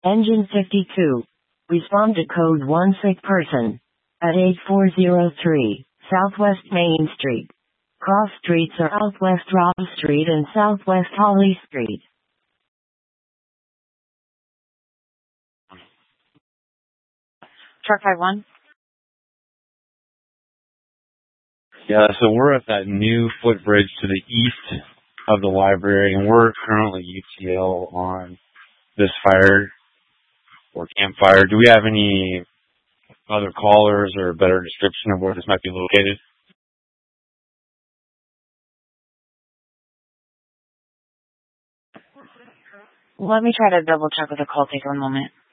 Engine 52. Respond to code 1 sick person. At 8403, Southwest Main Street. Cross streets are Southwest Robb Street and Southwest Holly Street. Truck 51. Yeah, so we're at that new footbridge to the east of the library, and we're currently UTL on this fire or campfire. Do we have any other callers or a better description of where this might be located? Let me try to double check with the call taker. 1 moment.